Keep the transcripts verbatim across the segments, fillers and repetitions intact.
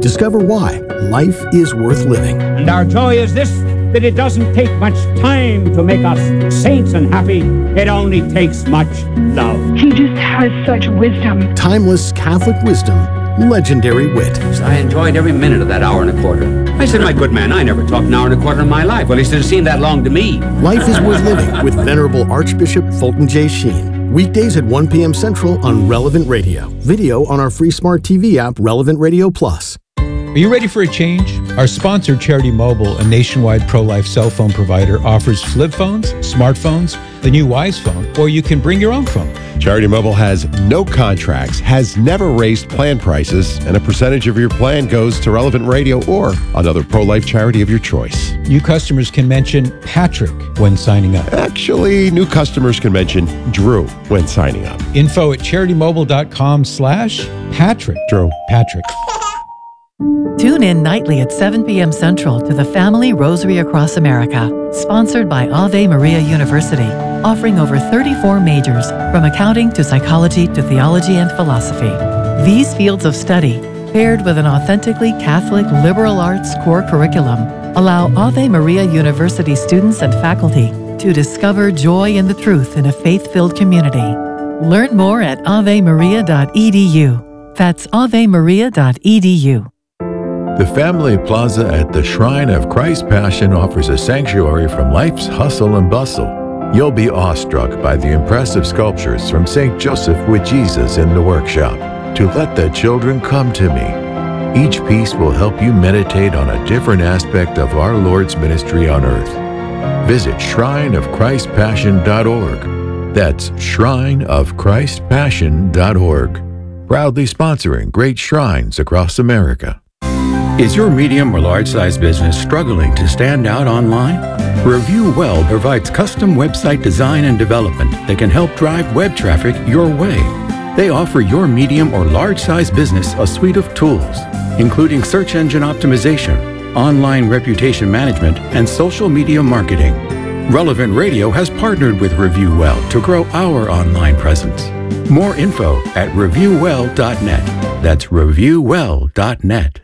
Discover why life is worth living. And our joy is this, that it doesn't take much time to make us saints and happy. It only takes much love. He just has such wisdom. Timeless Catholic wisdom, legendary wit. I enjoyed every minute of that hour and a quarter. I said, my good man, I never talked an hour and a quarter in my life. Well, he said, it seemed that long to me. Life is worth living with Venerable Archbishop Fulton J. Sheen. Weekdays at one p.m. Central on Relevant Radio. Video on our free smart T V app, Relevant Radio Plus. Are you ready for a change? Our sponsor, Charity Mobile, a nationwide pro-life cell phone provider, offers flip phones, smartphones, the new Wise phone, or you can bring your own phone. Charity Mobile has no contracts, has never raised plan prices, and a percentage of your plan goes to Relevant Radio or another pro-life charity of your choice. New customers can mention Patrick when signing up. Actually, new customers can mention Drew when signing up. Info at charitymobile.com slash Patrick. Drew. Patrick. Tune in nightly at seven p.m. Central to the Family Rosary Across America, sponsored by Ave Maria University, offering over thirty-four majors, from accounting to psychology to theology and philosophy. These fields of study, paired with an authentically Catholic liberal arts core curriculum, allow Ave Maria University students and faculty to discover joy in the truth in a faith-filled community. Learn more at ave maria dot e d u. That's ave maria dot e d u. The Family Plaza at the Shrine of Christ Passion offers a sanctuary from life's hustle and bustle. You'll be awestruck by the impressive sculptures from Saint Joseph with Jesus in the workshop. To Let the Children Come to Me. Each piece will help you meditate on a different aspect of our Lord's ministry on earth. Visit shrine of christ passion dot org. That's shrine of christ passion dot org. Proudly sponsoring great shrines across America. Is your medium or large-size business struggling to stand out online? Review Well provides custom website design and development that can help drive web traffic your way. They offer your medium or large-size business a suite of tools, including search engine optimization, online reputation management, and social media marketing. Relevant Radio has partnered with Review Well to grow our online presence. More info at review well dot net. That's review well dot net.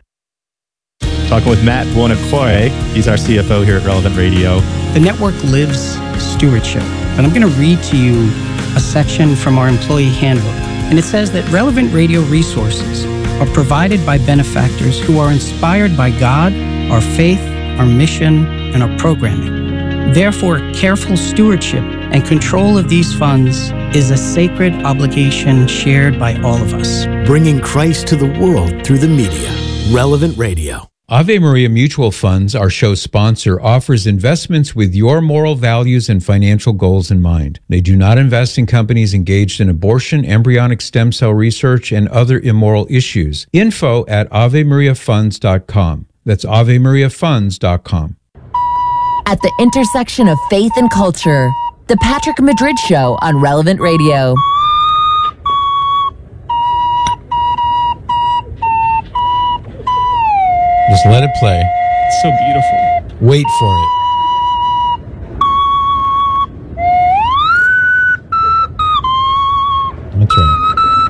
Talking with Matt Buonocore. He's our C F O here at Relevant Radio. The network lives stewardship. And I'm going to read to you a section from our employee handbook. And it says that Relevant Radio resources are provided by benefactors who are inspired by God, our faith, our mission, and our programming. Therefore, careful stewardship and control of these funds is a sacred obligation shared by all of us. Bringing Christ to the world through the media. Relevant Radio. Ave Maria Mutual Funds, our show sponsor, offers investments with your moral values and financial goals in mind. They do not invest in companies engaged in abortion, embryonic stem cell research, and other immoral issues. Info at ave maria funds dot com. That's ave maria funds dot com. At the intersection of faith and culture, The Patrick Madrid Show on Relevant Radio. Just let it play. It's so beautiful. Wait for it. That's right.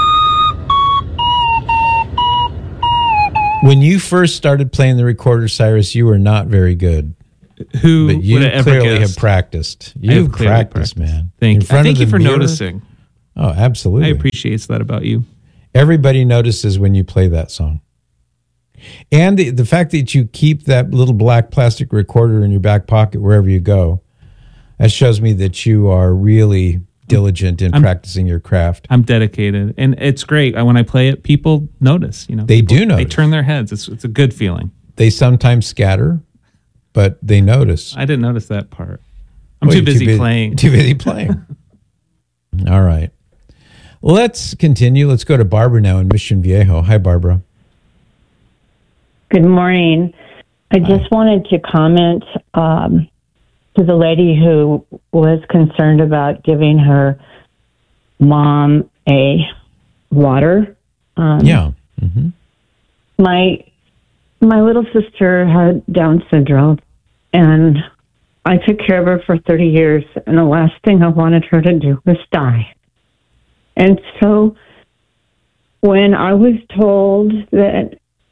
When you first started playing the recorder, Cyrus, you were not very good. Who but you would have ever clearly guessed? have practiced. I have You've clearly practiced, practiced. man. Thank In you. front Thank of you the for mirror. noticing. Oh, absolutely. I appreciate that about you. Everybody notices when you play that song. And the, the fact that you keep that little black plastic recorder in your back pocket wherever you go, that shows me that you are really diligent in I'm, practicing your craft. I'm dedicated. And it's great. When I play it, people notice. You know, They people, do notice. They turn their heads. It's, it's a good feeling. They sometimes scatter, but they notice. I didn't notice that part. I'm Well, too you're busy, bu- playing. Too busy playing. All right. Let's continue. Let's go to Barbara now in Mission Viejo. Hi, Barbara. Good morning. I just wanted to comment um, to the lady who was concerned about giving her mom a water. Um, yeah. Mm-hmm. My my little sister had Down syndrome, and I took care of her for thirty years, and the last thing I wanted her to do was die. And so when I was told that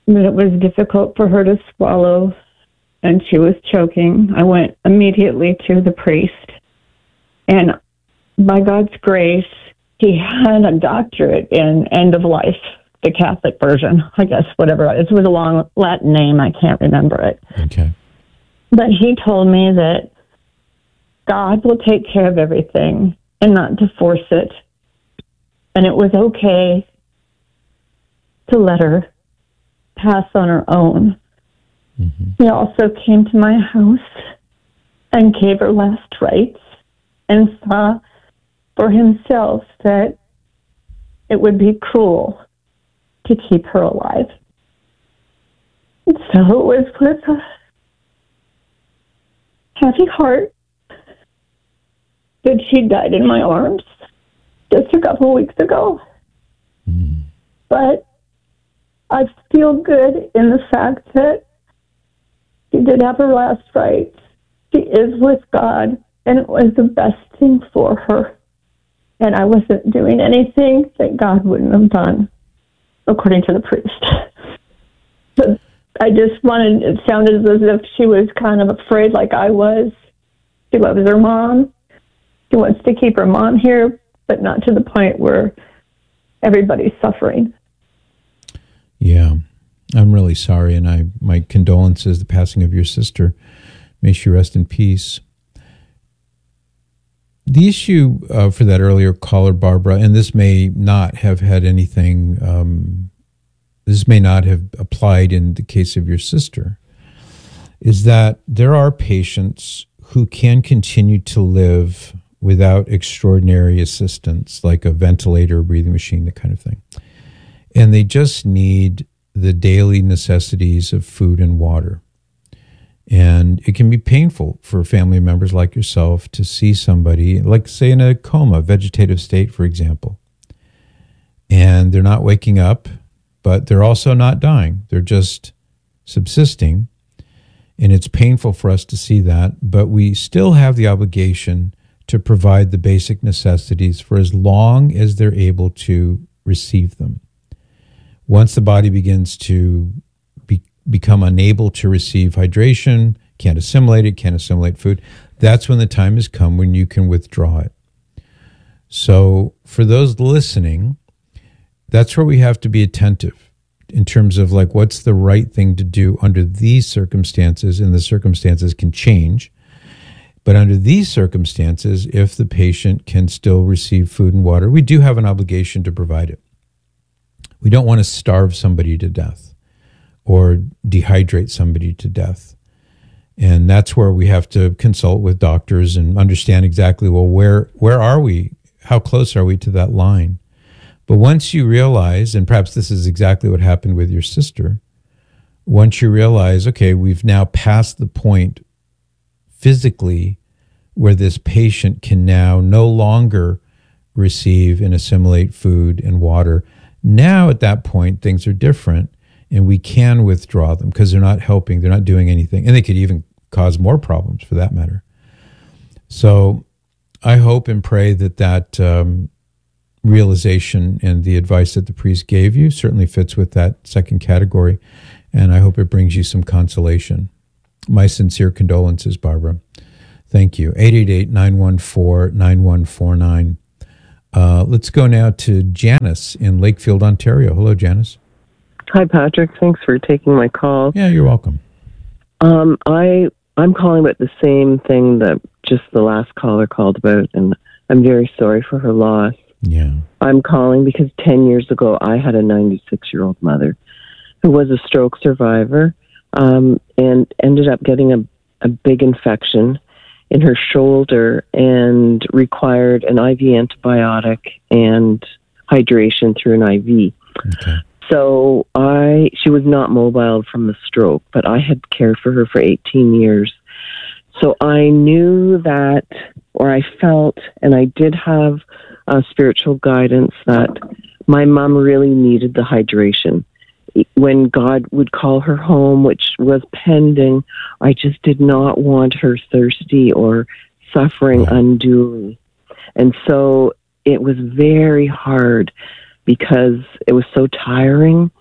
but it was difficult for her to swallow, and she was choking. I went immediately to the priest, and by God's grace, he had a doctorate in end of life, the Catholic version, I guess, whatever. It was a long Latin name. I can't remember it. Okay. But he told me that God will take care of everything and not to force it. And it was okay to let her pass on her own. Mm-hmm. He also came to my house and gave her last rites and saw for himself that it would be cruel to keep her alive. So it was with a heavy heart that she died in my arms just a couple weeks ago. Mm. But I feel good in the fact that she did have her last rites. She is with God, and it was the best thing for her. And I wasn't doing anything that God wouldn't have done, according to the priest. But I just wanted, it sounded as if she was kind of afraid like I was. She loves her mom. She wants to keep her mom here, but not to the point where everybody's suffering. Yeah, I'm really sorry, and I my condolences, the passing of your sister. May she rest in peace. The issue uh, for that earlier caller, Barbara, and this may not have had anything, um, this may not have applied in the case of your sister, is that there are patients who can continue to live without extraordinary assistance, like a ventilator, a breathing machine, that kind of thing. And they just need the daily necessities of food and water. And it can be painful for family members like yourself to see somebody, like say in a coma, vegetative state, for example. And they're not waking up, but they're also not dying. They're just subsisting. And it's painful for us to see that, but we still have the obligation to provide the basic necessities for as long as they're able to receive them. Once the body begins to be, become unable to receive hydration, can't assimilate it, can't assimilate food, that's when the time has come when you can withdraw it. So for those listening, that's where we have to be attentive in terms of like what's the right thing to do under these circumstances, and the circumstances can change. But under these circumstances, if the patient can still receive food and water, we do have an obligation to provide it. We don't want to starve somebody to death or dehydrate somebody to death. And that's where we have to consult with doctors and understand exactly, well, where where are we? How close are we to that line? But once you realize, and perhaps this is exactly what happened with your sister, once you realize, okay, we've now passed the point physically where this patient can now no longer receive and assimilate food and water. Now at that point, things are different, and we can withdraw them because they're not helping, they're not doing anything, and they could even cause more problems for that matter. So I hope and pray that that um, realization and the advice that the priest gave you certainly fits with that second category, and I hope it brings you some consolation. My sincere condolences, Barbara. Thank you. eight eight eight, nine one four, nine one four nine. Uh, let's go now to Janice in Lakefield, Ontario. Hello, Janice. Hi, Patrick. Thanks for taking my call. Yeah, you're welcome. Um, I, I'm calling about the same thing that just the last caller called about, and I'm very sorry for her loss. Yeah. I'm calling because ten years ago, I had a ninety-six-year-old mother who was a stroke survivor um, and ended up getting a, a big infection in her shoulder and required an I V antibiotic and hydration through an I V. Okay. So I, she was not mobile from the stroke, but I had cared for her for eighteen years. So I knew that, or I felt, and I did have uh, spiritual guidance that my mom really needed the hydration. When God would call her home, which was pending, I just did not want her thirsty or suffering unduly. And so it was very hard because it was so tiring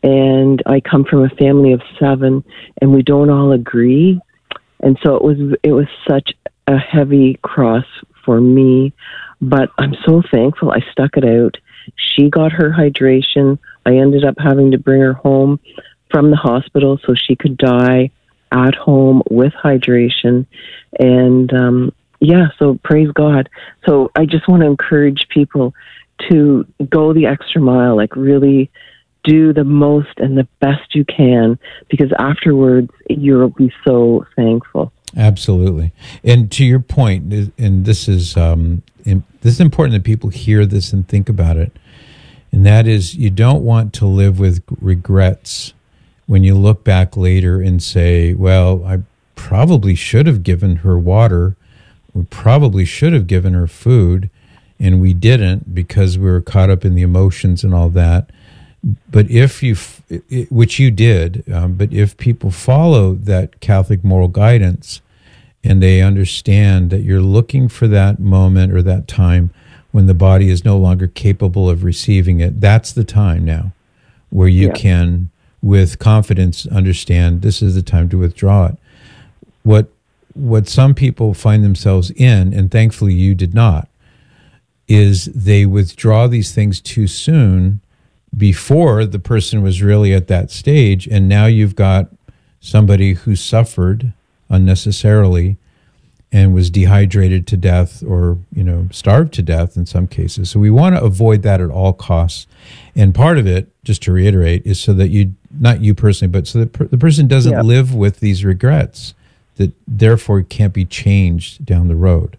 and I come from a family of seven, and we don't all agree. And so it was it was such a heavy cross for me, but I'm so thankful I stuck it out. She got her hydration. I ended up having to bring her home from the hospital so she could die at home with hydration. And um, yeah, so praise God. So I just want to encourage people to go the extra mile, like really do the most and the best you can, because afterwards you'll be so thankful. Absolutely. And to your point, and this is um, this is important that people hear this and think about it, and that is, you don't want to live with regrets when you look back later and say, well, I probably should have given her water, we probably should have given her food, and we didn't because we were caught up in the emotions and all that. But if you, which you did, um, but if people follow that Catholic moral guidance and they understand that you're looking for that moment or that time when the body is no longer capable of receiving it, that's the time now where you yeah. can, with confidence, understand this is the time to withdraw it. What what some people find themselves in, and thankfully you did not, is they withdraw these things too soon before the person was really at that stage, and now you've got somebody who suffered unnecessarily and was dehydrated to death, or, you know, starved to death in some cases. So we want to avoid that at all costs. And part of it, just to reiterate, is so that you, not you personally, but so that per- the person doesn't yeah. live with these regrets that therefore can't be changed down the road.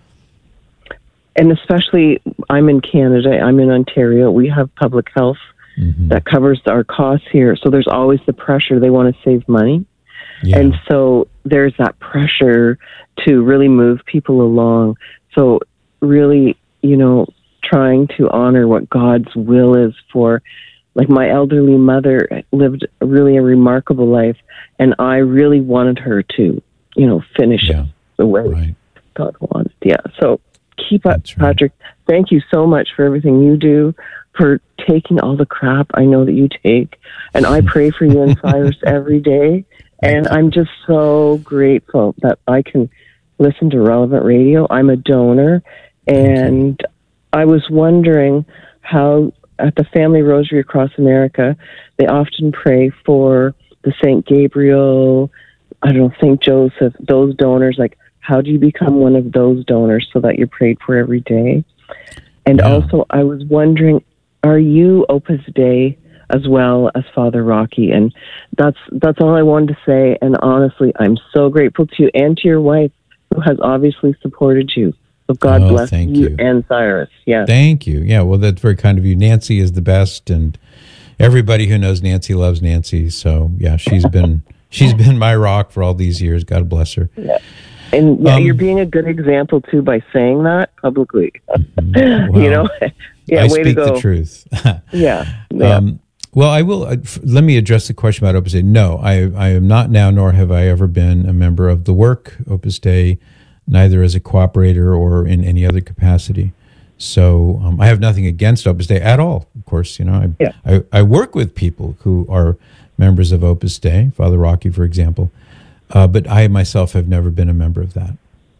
And especially, I'm in Canada, I'm in Ontario, we have public health mm-hmm. that covers our costs here. So there's always the pressure, they want to save money. Yeah. And so there's that pressure to really move people along. So really, you know, trying to honor what God's will is for, like my elderly mother lived really a remarkable life, and I really wanted her to, you know, finish yeah. it the way right. God wanted. Yeah. So keep up, right. Patrick. Thank you so much for everything you do, for taking all the crap I know that you take. And I pray for you and Cyrus every day. And I'm just so grateful that I can listen to Relevant Radio. I'm a donor. And I was wondering how at the Family Rosary Across America, they often pray for the Saint Gabriel, I don't know, Saint Joseph, those donors. Like, how do you become one of those donors so that you're prayed for every day? And yeah. also, I was wondering, are you Opus Dei as well as Father Rocky? And that's that's all I wanted to say. And honestly, I'm so grateful to you and to your wife, who has obviously supported you. So God oh, bless you, you and Cyrus. Yeah. Thank you. Yeah, well, that's very kind of you. Nancy is the best, and everybody who knows Nancy loves Nancy. So yeah, she's been she's been my rock for all these years. God bless her. Yeah. And yeah, um, you're being a good example too by saying that publicly. Well, you know, yeah, I way speak to go. the truth. yeah. yeah. Um, well, I will. Uh, f- let me address the question about Opus Dei. No, I, I am not now, nor have I ever been a member of the work Opus Dei, neither as a cooperator or in any other capacity. So um, I have nothing against Opus Dei at all. Of course, you know, I, yeah. I I work with people who are members of Opus Dei, Father Rocky, for example. Uh, but I myself have never been a member of that.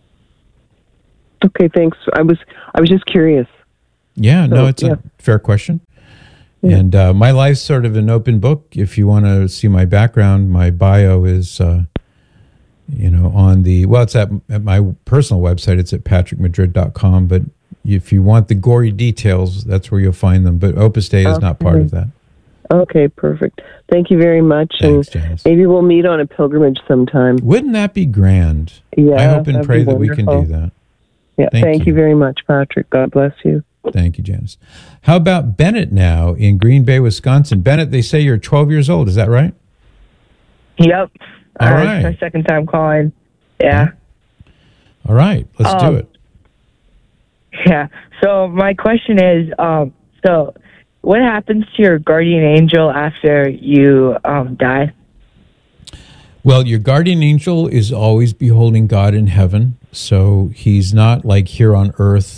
Okay, thanks. I was I was just curious. Yeah, so, no, it's yeah. a fair question. Yeah. And uh, my life's sort of an open book. If you want to see my background, my bio is, uh, you know, on the, well, it's at, at my personal website. It's at patrick madrid dot com. But if you want the gory details, that's where you'll find them. But Opus Dei is okay. not part of that. Okay, perfect. Thank you very much. Thanks, and Janice. Maybe we'll meet on a pilgrimage sometime. Wouldn't that be grand? Yeah, I hope and pray that we can do that. Yeah, thank, thank you. you very much, Patrick. God bless you. Thank you, Janice. How about Bennett now in Green Bay, Wisconsin? Bennett, they say you're twelve years old. Is that right? Yep. All uh, right. It's my second time calling. Yeah. All right. Let's um, do it. Yeah. So my question is, um, so what happens to your guardian angel after you um, die? Well, your guardian angel is always beholding God in heaven. So he's not like here on earth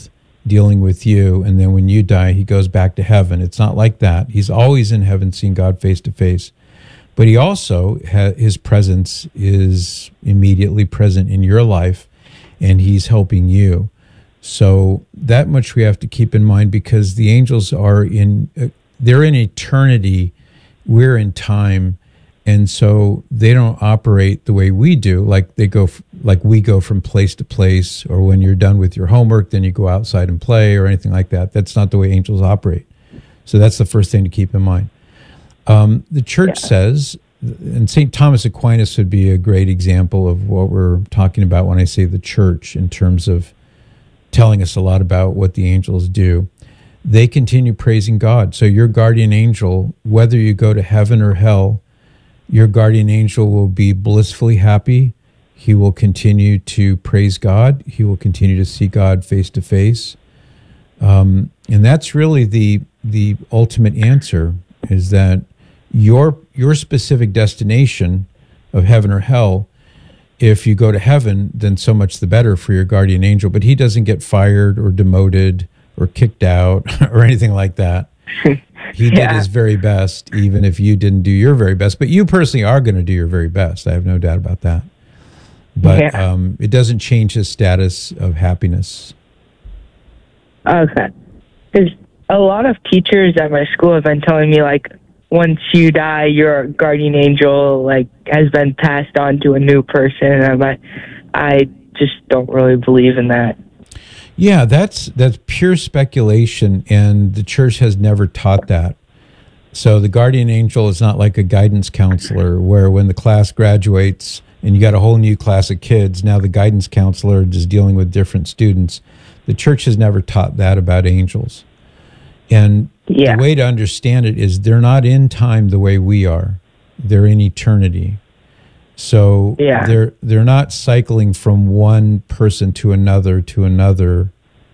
dealing with you, and then when you die, he goes back to heaven. It's not like that. He's always in heaven seeing God face to face. But he also, ha- his presence is immediately present in your life, and he's helping you. So that much we have to keep in mind, because the angels are in, uh, they're in eternity, we're in time, and so they don't operate the way we do. Like they go, f- like we go from place to place, or when you're done with your homework, then you go outside and play or anything like that. That's not the way angels operate. So that's the first thing to keep in mind. Um, the church yeah. says, and Saint Thomas Aquinas would be a great example of what we're talking about when I say the church, in terms of telling us a lot about what the angels do. They continue praising God. So your guardian angel, whether you go to heaven or hell, your guardian angel will be blissfully happy. He will continue to praise God. He will continue to see God face to face. Um, and that's really the the ultimate answer, is that your your specific destination of heaven or hell, if you go to heaven, then so much the better for your guardian angel. But he doesn't get fired or demoted or kicked out or anything like that. He yeah. did his very best, even if you didn't do your very best. But you personally are going to do your very best. I have no doubt about that. But yeah. um, it doesn't change his status of happiness. Okay. Because a lot of teachers at my school have been telling me, like, once you die, your guardian angel, like, has been passed on to a new person. And I, I just don't really believe in that. Yeah, that's that's pure speculation, and the church has never taught that. So the guardian angel is not like a guidance counselor, where when the class graduates and you got a whole new class of kids, now the guidance counselor is dealing with different students. The church has never taught that about angels. And yeah. the way to understand it is they're not in time the way we are. They're in eternity. So yeah. they're they're not cycling from one person to another to another,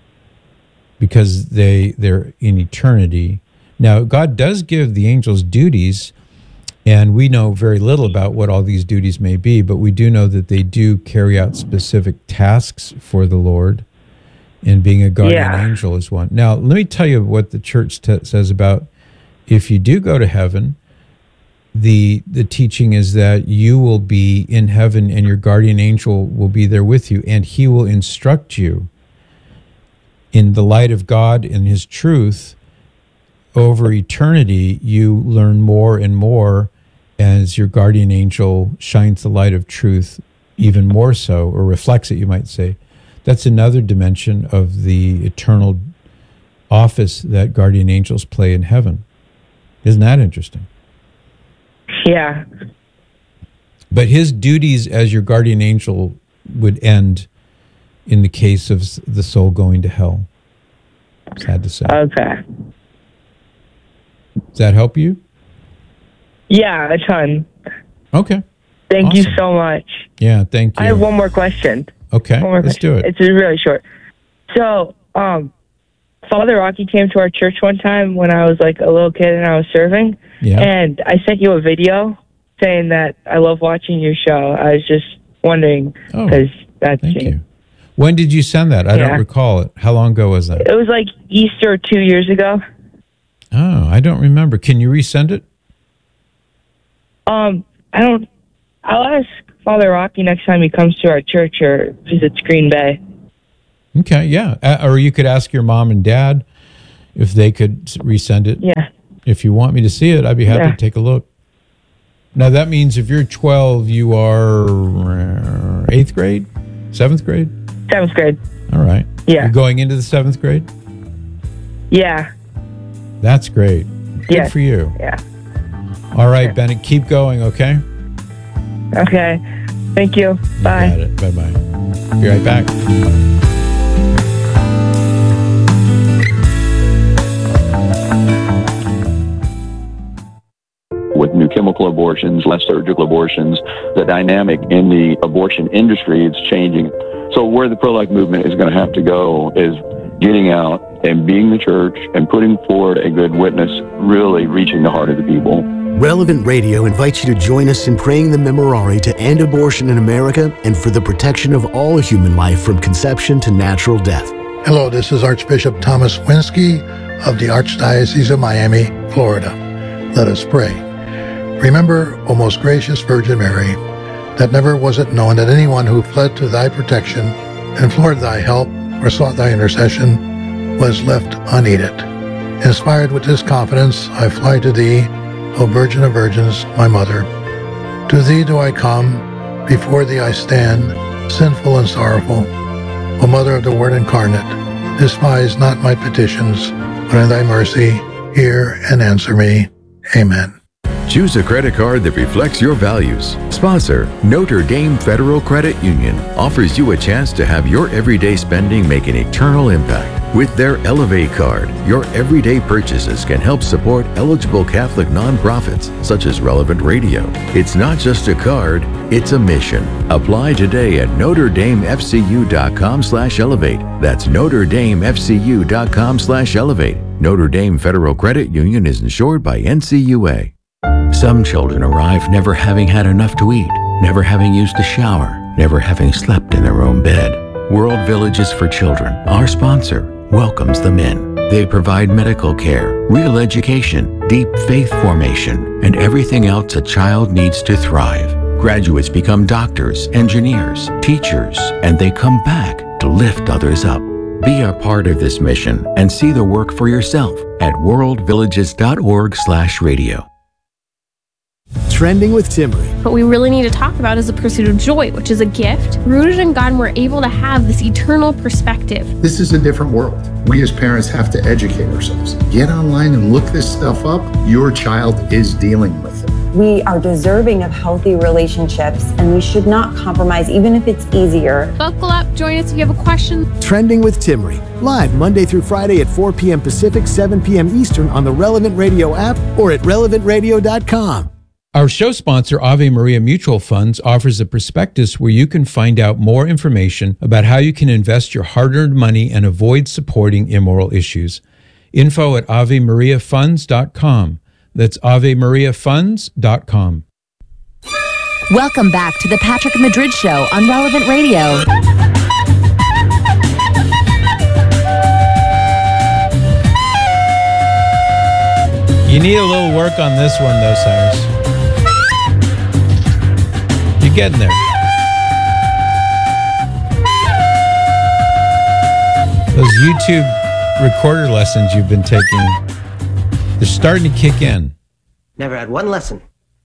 because they they're in eternity. Now, God does give the angels duties, and we know very little about what all these duties may be, but we do know that they do carry out specific tasks for the Lord, and being a guardian yeah. angel is one. Now, let me tell you what the church t- says about if you do go to heaven. The the teaching is that you will be in heaven and your guardian angel will be there with you, and he will instruct you in the light of God and his truth. Over eternity, you learn more and more as your guardian angel shines the light of truth even more so, or reflects it, you might say. That's another dimension of the eternal office that guardian angels play in heaven. Isn't that interesting? Yeah. But his duties as your guardian angel would end in the case of the soul going to hell. Sad to say. Okay. Does that help you? Yeah, a ton. Okay. Thank awesome. you so much. Yeah, thank you. I have one more question. Okay, one more let's question. do it. It's really short. So, um, Father Rocky came to our church one time when I was like a little kid and I was serving. Yeah. And I sent you a video saying that I love watching your show. I was just wondering, because oh, that's thank you. When did you send that? I yeah. don't recall it. How long ago was that? It was like Easter two years ago. Oh, I don't remember. Can you resend it? Um, I don't. I'll ask Father Rocky next time he comes to our church or visits Green Bay. Okay, yeah. Uh, or you could ask your mom and dad if they could resend it. Yeah. If you want me to see it, I'd be happy yeah. to take a look. Now, that means if you're twelve, you are eighth grade? Seventh grade? Seventh grade. All right. Yeah. You're going into the seventh grade? Yeah. That's great. Good yeah. for you. Yeah. All right, yeah. Bennett, keep going, okay? Okay. Thank you. you Bye. Got it. Bye-bye. Be right back. With new chemical abortions, less surgical abortions, the dynamic in the abortion industry is changing. So where the pro-life movement is going to have to go is getting out and being the church and putting forward a good witness, really reaching the heart of the people. Relevant Radio invites you to join us in praying the Memorare to end abortion in America and for the protection of all human life from conception to natural death. Hello, this is Archbishop Thomas Winsky of the Archdiocese of Miami, Florida. Let us pray. Remember, O most gracious Virgin Mary, that never was it known that anyone who fled to thy protection, implored thy help, or sought thy intercession was left unaided. Inspired with this confidence, I fly to thee, O Virgin of Virgins, my Mother. To thee do I come, before thee I stand, sinful and sorrowful. O Mother of the Word incarnate, despise not my petitions, but in thy mercy hear and answer me. Amen. Choose a credit card that reflects your values. Sponsor, Notre Dame Federal Credit Union, offers you a chance to have your everyday spending make an eternal impact. With their Elevate card, your everyday purchases can help support eligible Catholic nonprofits such as Relevant Radio. It's not just a card, it's a mission. Apply today at Notre Dame F C U dot com slash elevate. That's Notre Dame F C U dot com slash elevate. Notre Dame Federal Credit Union is insured by N C U A. Some children arrive never having had enough to eat, never having used a shower, never having slept in their own bed. World Villages for Children, our sponsor, welcomes them in. They provide medical care, real education, deep faith formation, and everything else a child needs to thrive. Graduates become doctors, engineers, teachers, and they come back to lift others up. Be a part of this mission and see the work for yourself at world villages dot org slash radio. Trending with Timmery. What we really need to talk about is the pursuit of joy, which is a gift. Rooted in God, and we're able to have this eternal perspective. This is a different world. We as parents have to educate ourselves. Get online and look this stuff up. Your child is dealing with it. We are deserving of healthy relationships, and we should not compromise, even if it's easier. Buckle up, join us if you have a question. Trending with Timmery. Live Monday through Friday at four p.m. Pacific, seven p.m. Eastern on the Relevant Radio app or at relevant radio dot com. Our show sponsor, Ave Maria Mutual Funds, offers a prospectus where you can find out more information about how you can invest your hard-earned money and avoid supporting immoral issues. Info at ave maria funds dot com. That's ave maria funds dot com. Welcome back to the Patrick Madrid Show on Relevant Radio. You need a little work on this one, though, Cyrus. You're getting there. Those YouTube recorder lessons you've been taking, they're starting to kick in. Never had one lesson.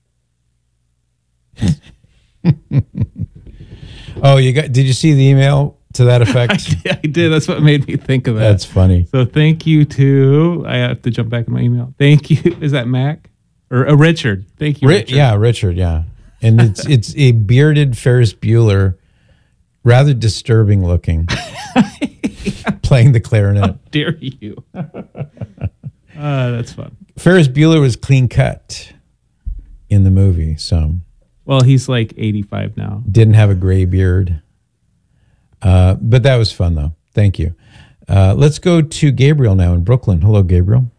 Oh, you got? Did you see the email to that effect? I, I did. That's what made me think of that. That's funny. So thank you to, I have to jump back in my email. Thank you. Is that Mac? Or uh, Richard? Thank you, Ri- Richard. Yeah, Richard, yeah. And it's it's a bearded Ferris Bueller, rather disturbing looking, playing the clarinet. How dare you? uh, that's fun. Ferris Bueller was clean cut in the movie, so. Well, he's like eighty-five now. Didn't have a gray beard. Uh, but that was fun, though. Thank you. Uh, let's go to Gabriel now in Brooklyn. Hello, Gabriel.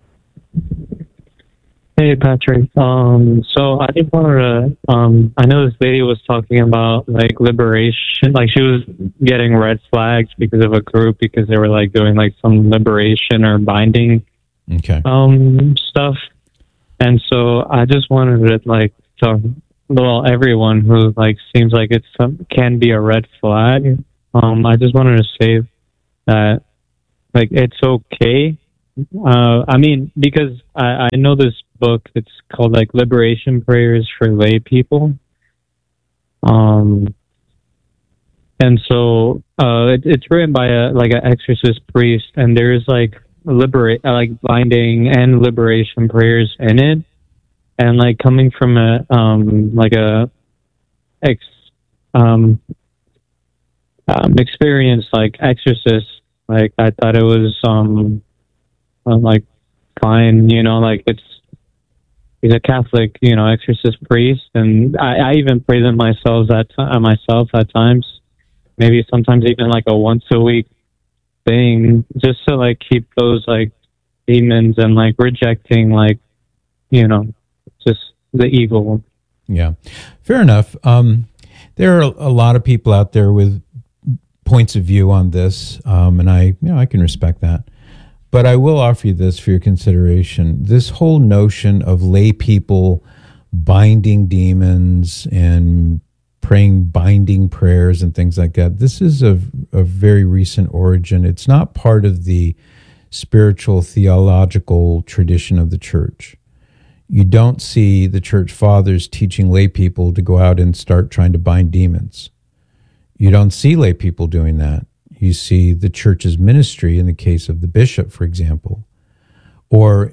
Hey, Patrick. Um, so I just wanted to, um, I know this lady was talking about like liberation, like she was getting red flags because of a group because they were like doing like some liberation or binding okay. um, stuff. And so I just wanted to like tell well, everyone who like seems like it's some, can be a red flag. Um, I just wanted to say that like it's okay. Uh, I mean, because I, I know this book, it's called like Liberation Prayers for Lay People. Um, and so uh, it, it's written by a like an exorcist priest, and there's like liberate like binding and liberation prayers in it, and like coming from a um like a ex um, um experience like exorcist, like I thought it was um. I'm like, fine, you know, like it's, he's a Catholic, you know, exorcist priest. And I, I even pray them myself at, uh, myself at times, maybe sometimes even like a once a week thing, just to like keep those like demons and like rejecting like, you know, just the evil. Yeah, fair enough. Um, there are a lot of people out there with points of view on this, um, and I, you know, I can respect that. But I will offer you this for your consideration. This whole notion of lay people binding demons and praying binding prayers and things like that, this is a, a very recent origin. It's not part of the spiritual theological tradition of the church. You don't see the church fathers teaching lay people to go out and start trying to bind demons. You don't see lay people doing that. You see the church's ministry in the case of the bishop, for example, or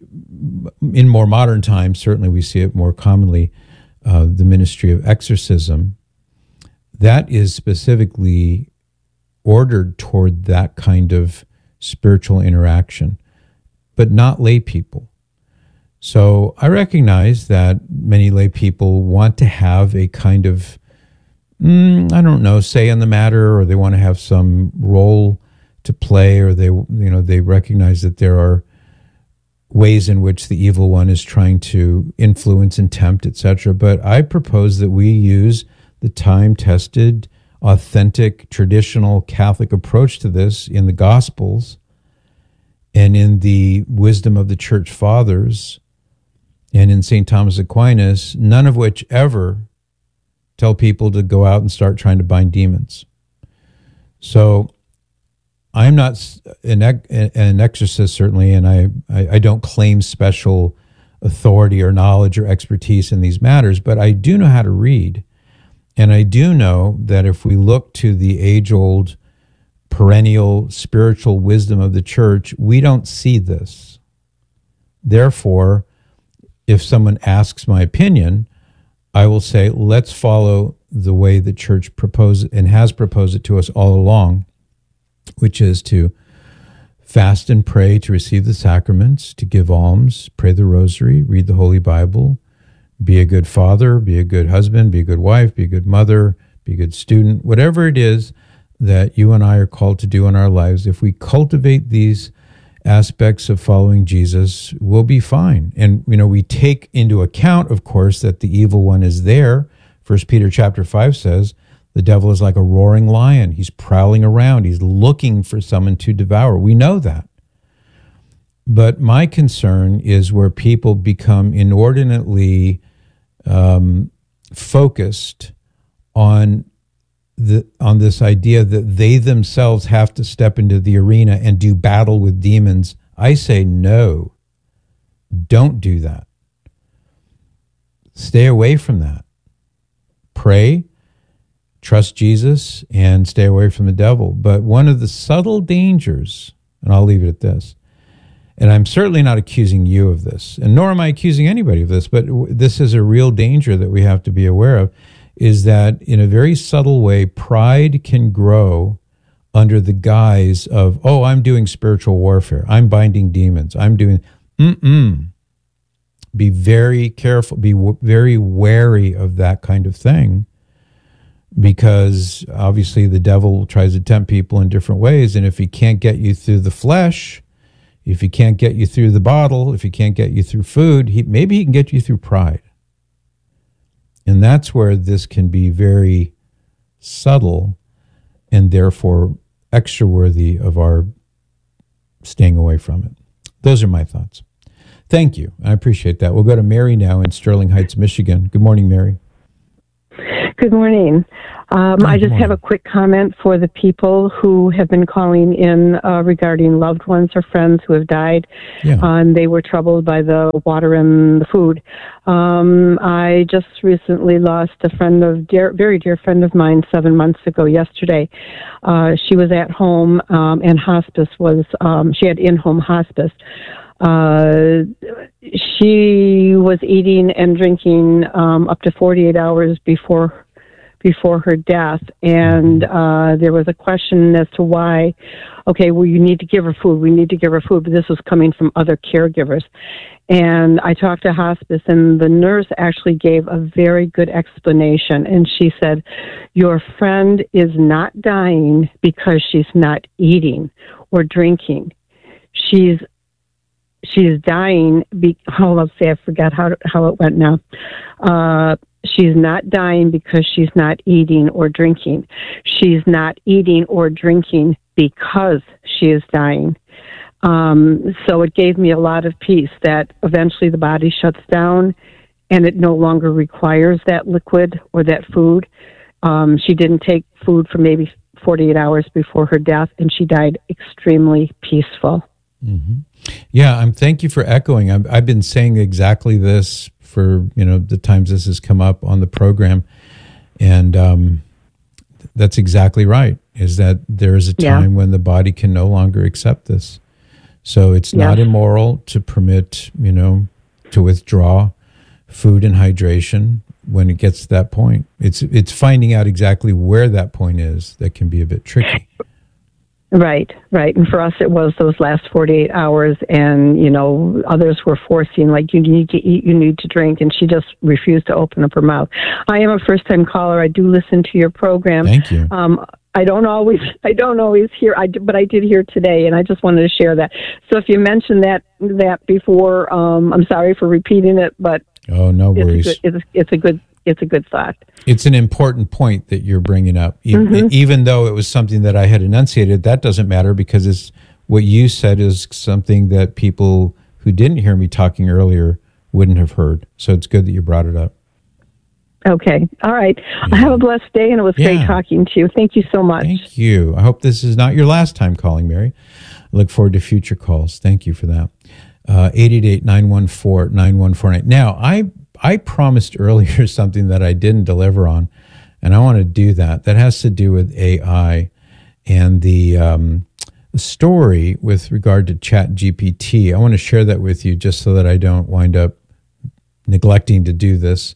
in more modern times, certainly we see it more commonly, uh, the ministry of exorcism. That is specifically ordered toward that kind of spiritual interaction, but not lay people. So I recognize that many lay people want to have a kind of Mm, I don't know, say in the matter, or they want to have some role to play, or they, you know, they recognize that there are ways in which the evil one is trying to influence and tempt, et cetera. But I propose that we use the time-tested, authentic, traditional Catholic approach to this in the Gospels and in the wisdom of the Church Fathers and in Saint Thomas Aquinas, none of which ever tell people to go out and start trying to bind demons. So I'm not an, an exorcist, certainly, and I, I, I don't claim special authority or knowledge or expertise in these matters, but I do know how to read. And I do know that if we look to the age-old, perennial spiritual wisdom of the church, we don't see this. Therefore, if someone asks my opinion, I will say, let's follow the way the church proposed and has proposed it to us all along, which is to fast and pray to receive the sacraments, to give alms, pray the rosary, read the Holy Bible, be a good father, be a good husband, be a good wife, be a good mother, be a good student, whatever it is that you and I are called to do in our lives. If we cultivate these aspects of following Jesus, we'll be fine. And, you know, we take into account, of course, that the evil one is there. First Peter chapter five says, the devil is like a roaring lion. He's prowling around. He's looking for someone to devour. We know that. But my concern is where people become inordinately um, focused on The, on this idea that they themselves have to step into the arena and do battle with demons. I say no, don't do that. Stay away from that. Pray, trust Jesus, and stay away from the devil. But one of the subtle dangers, and I'll leave it at this, and I'm certainly not accusing you of this, and nor am I accusing anybody of this, but this is a real danger that we have to be aware of, is that in a very subtle way, pride can grow under the guise of, oh, I'm doing spiritual warfare. I'm binding demons. I'm doing, mm-mm. Be very careful. Be w- very wary of that kind of thing, because obviously the devil tries to tempt people in different ways. And if he can't get you through the flesh, if he can't get you through the bottle, if he can't get you through food, he, maybe he can get you through pride. And that's where this can be very subtle and therefore extra worthy of our staying away from it. Those are my thoughts. Thank you. I appreciate that. We'll go to Mary now in Sterling Heights, Michigan. Good morning, Mary. Good morning. Um, I just have a quick comment for the people who have been calling in uh, regarding loved ones or friends who have died. Yeah. And they were troubled by the water and the food. Um, I just recently lost a friend of dear, very dear friend of mine seven months ago yesterday. Uh, she was at home um, and hospice was, um, she had in-home hospice. Uh, she was eating and drinking um, up to forty-eight hours before before her death, and uh, there was a question as to why. Okay, well, you need to give her food. We need to give her food, but this was coming from other caregivers. And I talked to hospice, and the nurse actually gave a very good explanation. And she said, "Your friend is not dying because she's not eating or drinking. She's She's dying. Be, oh, let's see. I forgot how how it went now. Uh, She's not dying because she's not eating or drinking. She's not eating or drinking because she is dying. Um, so it gave me a lot of peace that eventually the body shuts down and it no longer requires that liquid or that food. Um, she didn't take food for maybe forty-eight hours before her death, and she died extremely peaceful. Mm-hmm. Yeah, I'm. Thank you for echoing. I've, I've been saying exactly this for you know the times this has come up on the program, and um, that's exactly right. Is that there is a time yeah. when the body can no longer accept this, so it's yeah. not immoral to permit you know to withdraw food and hydration when it gets to that point. It's it's finding out exactly where that point is that can be a bit tricky. Right, right. And for us, it was those last forty-eight hours, and, you know, others were forcing, like, you need to eat, you need to drink, and she just refused to open up her mouth. I am a first-time caller. I do listen to your program. Thank you. Um, I don't always, I don't always hear, I, but I did hear today, and I just wanted to share that. So if you mentioned that, that before, um, I'm sorry for repeating it, but oh, no worries. It's a good, it's, it's a good, it's a good thought. It's an important point that you're bringing up. Even, Mm-hmm. even though it was something that I had enunciated, that doesn't matter because it's what you said is something that people who didn't hear me talking earlier wouldn't have heard. So it's good that you brought it up. Okay. All right. Yeah. Have a blessed day, and it was Yeah. great talking to you. Thank you so much. Thank you. I hope this is not your last time calling, Mary. I look forward to future calls. Thank you for that. Uh, eight eight eight, nine one four, nine one four nine. Now, I I promised earlier something that I didn't deliver on, and I want to do that. That has to do with A I and the, um, the story with regard to Chat G P T. I want to share that with you just so that I don't wind up neglecting to do this.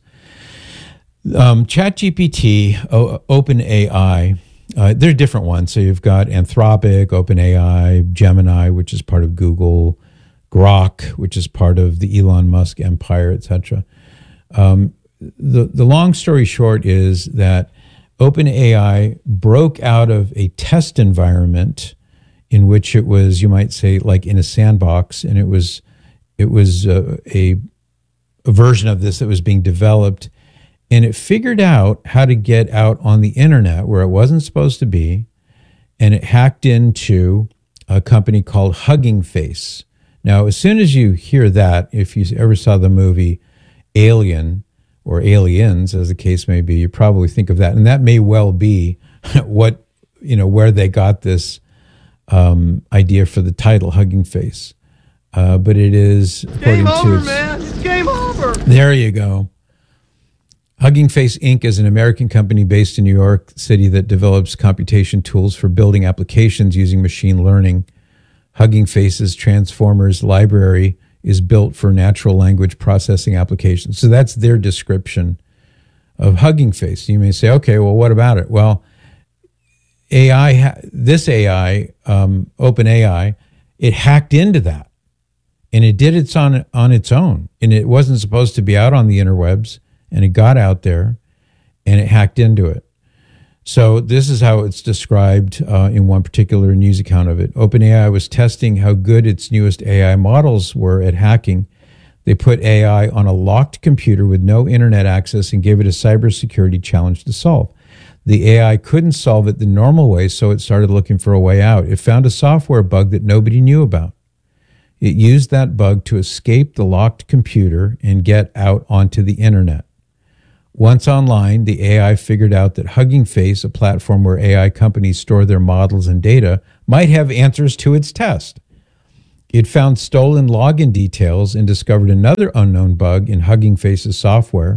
Um, Chat G P T, o- OpenAI, uh, they're different ones. So you've got Anthropic, OpenAI, Gemini, which is part of Google, Grok, which is part of the Elon Musk empire, et cetera. Um, the, the long story short is that OpenAI broke out of a test environment in which it was, you might say, like in a sandbox, and it was it was uh, a, a version of this that was being developed, and it figured out how to get out on the internet where it wasn't supposed to be, and it hacked into a company called Hugging Face. Now, as soon as you hear that, if you ever saw the movie Alien or Aliens, as the case may be, you probably think of that, and that may well be what you know where they got this um, idea for the title, Hugging Face. Uh, but it is Game over, to, man! It's game over. There you go. Hugging Face Incorporated is an American company based in New York City that develops computation tools for building applications using machine learning. Hugging Face's Transformers library is built for natural language processing applications. So that's their description of Hugging Face. You may say, okay, well, what about it? Well, A I, ha- this A I, um, OpenAI, it hacked into that, and it did it on on its own, and it wasn't supposed to be out on the interwebs, and it got out there, and it hacked into it. So this is how it's described uh, in one particular news account of it. OpenAI was testing how good its newest A I models were at hacking. They put A I on a locked computer with no internet access and gave it a cybersecurity challenge to solve. The A I couldn't solve it the normal way, so it started looking for a way out. It found a software bug that nobody knew about. It used that bug to escape the locked computer and get out onto the internet. Once online, the A I figured out that Hugging Face, a platform where A I companies store their models and data, might have answers to its test. It found stolen login details and discovered another unknown bug in Hugging Face's software.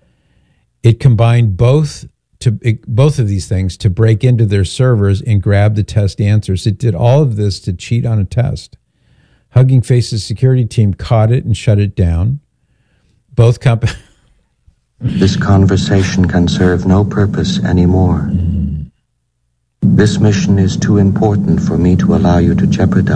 It combined both to it, both of these things to break into their servers and grab the test answers. It did all of this to cheat on a test. Hugging Face's security team caught it and shut it down. Both companies... This conversation can serve no purpose anymore. This mission is too important for me to allow you to jeopardize